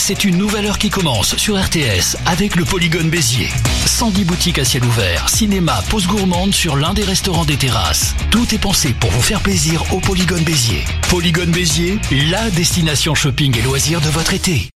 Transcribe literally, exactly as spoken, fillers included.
C'est une nouvelle heure qui commence sur R T S avec le Polygone Béziers. cent dix boutiques à ciel ouvert, cinéma, pause gourmande sur l'un des restaurants des terrasses. Tout est pensé pour vous faire plaisir au Polygone Béziers. Polygone Béziers, la destination shopping et loisirs de votre été.